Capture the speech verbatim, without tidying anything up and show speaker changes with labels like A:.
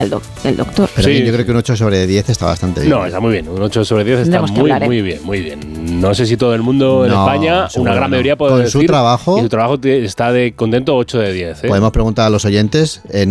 A: el, doc, el doctor.
B: Pero
C: Sí.
B: bien, yo creo que un ocho sobre diez está bastante bien.
C: No, está muy bien. Un ocho sobre diez está
A: Tendremos que
C: muy,
A: hablar, ¿eh?
C: muy bien, muy bien. No sé si todo el mundo en
B: No,
C: España,
B: seguro
C: una gran
B: no.
C: mayoría puede
B: Con
C: decir.
B: su trabajo-
C: Y su trabajo te- está de contento ocho de diez. ¿eh?
B: Podemos preguntar a los oyentes. En